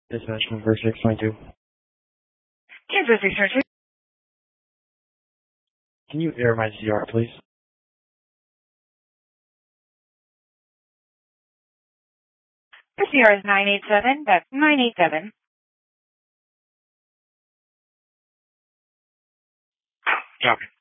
Dispatch 14622. Kansas 602. Can you air my CR, please? The CR is 987. That's 987. Copy.